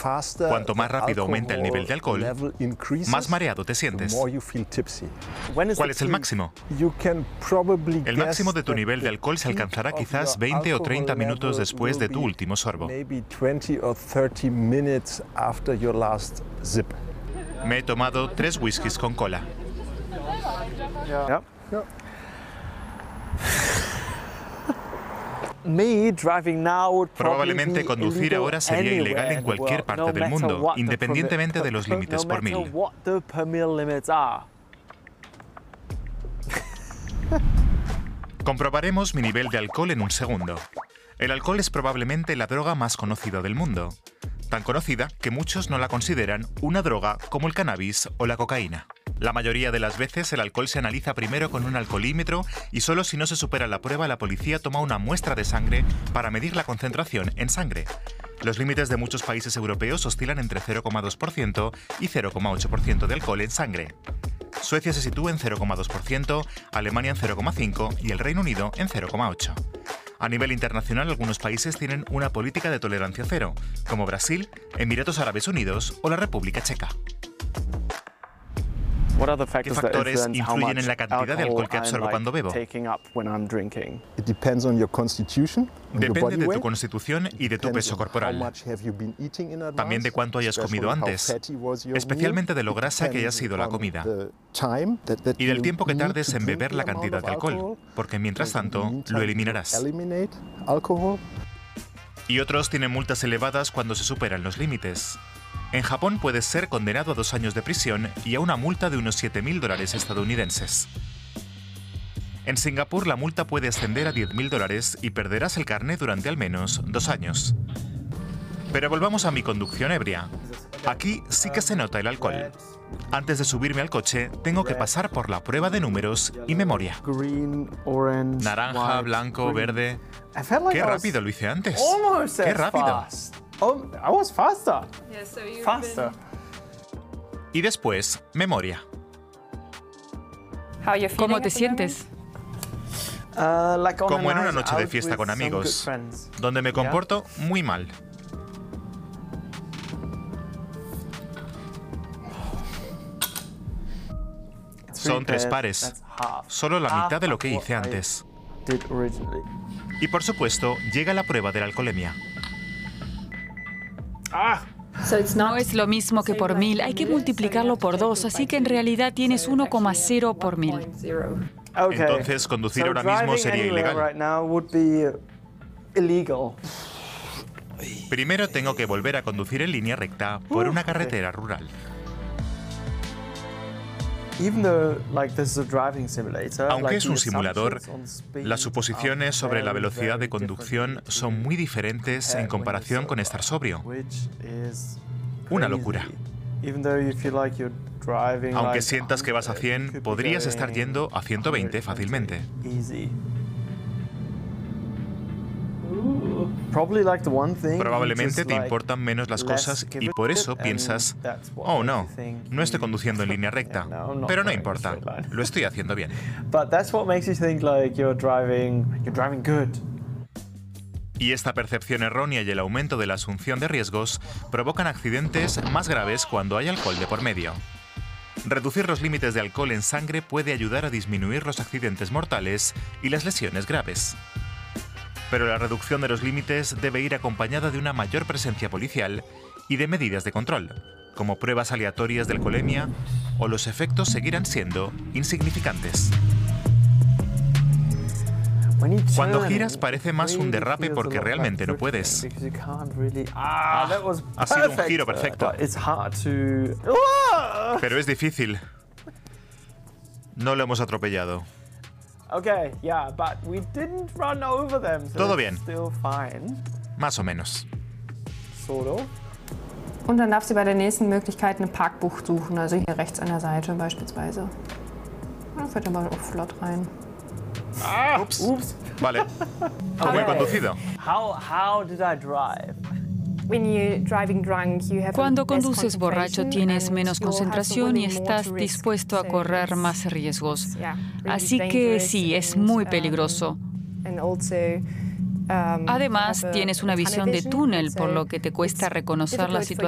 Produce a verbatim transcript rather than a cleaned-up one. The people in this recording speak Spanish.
Cuanto más rápido aumenta el nivel de alcohol, más mareado te sientes. ¿Cuál es el máximo? El máximo de tu nivel de alcohol se alcanzará quizás veinte o treinta minutos después de tu último sorbo. Me he tomado tres whiskies con cola. Probablemente conducir ahora sería ilegal en cualquier parte del mundo, independientemente de los límites por mil. Comprobaremos mi nivel de alcohol en un segundo. El alcohol es probablemente la droga más conocida del mundo. Tan conocida que muchos no la consideran una droga como el cannabis o la cocaína. La mayoría de las veces el alcohol se analiza primero con un alcoholímetro y solo si no se supera la prueba la policía toma una muestra de sangre para medir la concentración en sangre. Los límites de muchos países europeos oscilan entre cero coma dos por ciento y cero coma ocho por ciento de alcohol en sangre. Suecia se sitúa en cero coma dos por ciento, Alemania en cero coma cinco por ciento y el Reino Unido en cero coma ocho por ciento. A nivel internacional, algunos países tienen una política de tolerancia cero, como Brasil, Emiratos Árabes Unidos o la República Checa. ¿Qué factores influyen en la cantidad de alcohol que absorbo cuando bebo? Depende de tu constitución y de tu peso corporal. También de cuánto hayas comido antes, especialmente de lo grasa que haya sido la comida. Y del tiempo que tardes en beber la cantidad de alcohol, porque mientras tanto lo eliminarás. Y otros tienen multas elevadas cuando se superan los límites. En Japón puedes ser condenado a dos años de prisión y a una multa de unos siete mil dólares estadounidenses. En Singapur la multa puede ascender a diez mil dólares y perderás el carné durante al menos dos años. Pero volvamos a mi conducción ebria. Aquí sí que se nota el alcohol. Antes de subirme al coche, tengo que pasar por la prueba de números y memoria. Naranja, blanco, verde... ¡Qué rápido lo hice antes! ¡Qué rápido! Oh, I was faster. Yeah, so you've Faster. Y después, memoria. How you feeling ¿Cómo at te the sientes? Uh, like on Como a en una night noche de out fiesta with con some amigos, good friends. donde me comporto muy mal. Son tres pares, That's half. solo la Half mitad de lo of que what hice I antes. did originally. Y por supuesto, llega la prueba de la alcoholemia. Ah! moment? So it's No not es lo mismo que por mil, hay que multiplicarlo por dos, así que en realidad tienes uno coma cero por mil. Okay. Entonces, conducir so ahora mismo driving sería anywhere ilegal. Right now would be illegal. Primero tengo que volver a conducir en línea recta por una carretera rural. Even though, like, this is a driving simulator, Aunque like, es the un simulador, assumptions on speed las suposiciones are sobre la very, velocidad de very conducción different son muy diferentes en comparación con estar sobrio. which is Una crazy. locura. Even though you feel like you're driving Aunque like sientas que vas a one hundred, cien, you could be podrías going estar yendo a ciento veinte fácilmente. Easy. Probably like the one thing you Probablemente just, te like, importan menos las less cosas give y a por shit, eso and piensas, that's what oh makes no, you think no estoy you- conduciendo en línea recta, Yeah, no, I'm not pero no going importa, straight line. lo estoy haciendo bien. But that's what makes you think like you're driving, you're driving good. Y esta percepción errónea y el aumento de la asunción de riesgos provocan accidentes más graves cuando hay alcohol de por medio. Reducir los límites de alcohol en sangre puede ayudar a disminuir los accidentes mortales y las lesiones graves. Pero la reducción de los límites debe ir acompañada de una mayor presencia policial y de medidas de control, como pruebas aleatorias de alcoholemia, o los efectos seguirán siendo insignificantes. When you Cuando turn, giras it parece más un really derrape feels porque a lot like realmente no drifting puedes. because you can't really- Ah, that was ha sido un perfect. giro perfecto. But it's hard to. Ah! Pero es difícil. No lo hemos atropellado. Okay, yeah, but we didn't run over them. So Todo it's bien. Still fine, Más o menos. sort of. Und dann darf sie bei der nächsten Möglichkeit eine Parkbucht suchen, also hier rechts an der Seite beispielsweise. Da fährt aber auch flott rein. Ups. Oops. Vale. Muy conducido. How how did I drive? When you're driving drunk, you have Cuando less conduces borracho concentration tienes and menos you're also concentración y willing more estás to risk, dispuesto a so correr it's- más riesgos. yeah, really Así que dangerous sí, es and, muy um, peligroso. and also, um, Además, have a tienes una tunnel visión de vision, túnel, por so lo que te cuesta it's reconocer la difficult for